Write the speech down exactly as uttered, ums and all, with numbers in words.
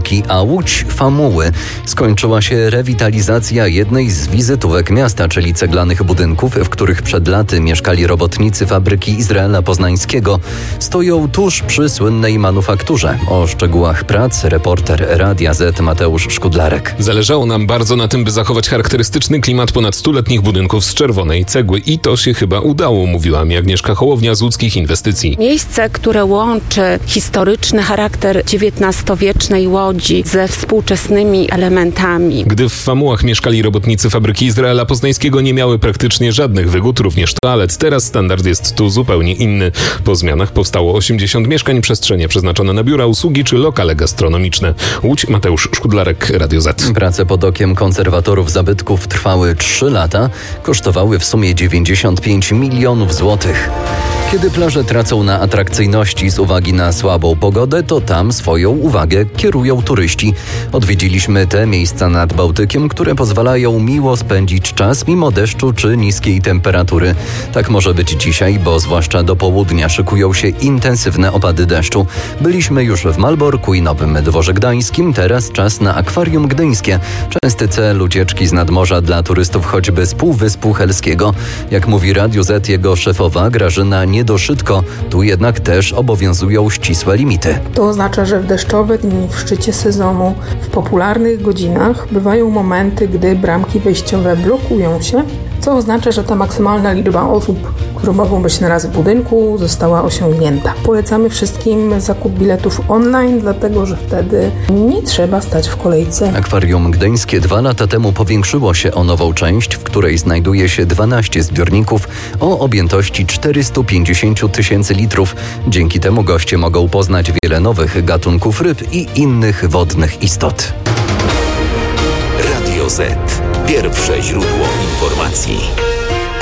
Potoki, a Łódź Famuły. Skończyła się rewitalizacja jednej z wizytówek miasta, czyli ceglanych budynków, w których przed laty mieszkali robotnicy fabryki Izraela Poznańskiego. Stoją tuż przy słynnej manufakturze. O szczegółach prac reporter Radia Z Mateusz Szkudlarek. Zależało nam bardzo na tym, by zachować charakterystyczny klimat ponad stuletnich budynków z czerwonej cegły i to się chyba udało, mówiła mi Agnieszka Hołownia z Łódzkich Inwestycji. Miejsce, które łączy historyczny charakter dziewiętnastowiecznej Łodzi ze współczesnymi elementami. Gdy w Famułach mieszkali robotnicy fabryki Izraela Poznańskiego, nie miały praktycznie żadnych wygód, również toalet. Teraz standard jest tu zupełnie inny. Po zmianach powstało osiemdziesiąt mieszkań, przestrzenie przeznaczone na biura, usługi czy lokale gastronomiczne. Łódź, Mateusz Szkudlarek, Radio Z. Prace pod okiem konserwatorów zabytków trwały trzy lata, kosztowały w sumie dziewięćdziesiąt pięć milionów złotych. Kiedy plaże tracą na atrakcyjności z uwagi na słabą pogodę, to tam swoją uwagę kierują turyści. Odwiedziliśmy te miejsca nad Bałtykiem, które pozwalają miło spędzić czas mimo deszczu czy niskiej temperatury. Tak może być dzisiaj, bo zwłaszcza do południa szykują się intensywne opady deszczu. Byliśmy już w Malborku i Nowym Dworze Gdańskim, teraz czas na Akwarium Gdyńskie. Częsty cel ucieczki z nadmorza dla turystów choćby z Półwyspu Helskiego. Jak mówi Radio Z jego szefowa Grażyna Niedoszytko, tu jednak też obowiązują ścisłe limity. To oznacza, że w deszczowe dni w szczycie sezonu, w popularnych godzinach bywają momenty, gdy bramki wejściowe blokują się, co oznacza, że ta maksymalna liczba osób, które mogą być naraz w budynku, została osiągnięta. Polecamy wszystkim zakup biletów online, dlatego że wtedy nie trzeba stać w kolejce. Akwarium Gdyńskie dwa lata temu powiększyło się o nową część, w której znajduje się dwanaście zbiorników o objętości czterysta pięćdziesiąt tysięcy litrów. Dzięki temu goście mogą poznać wiele nowych gatunków ryb i innych wodnych istot. Radio Z. Pierwsze źródło informacji.